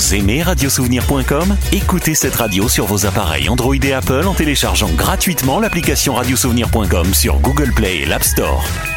Vous aimez radiosouvenir.com ? Écoutez cette radio sur vos appareils Android et Apple en téléchargeant gratuitement l'application radiosouvenir.com sur Google Play et l'App Store.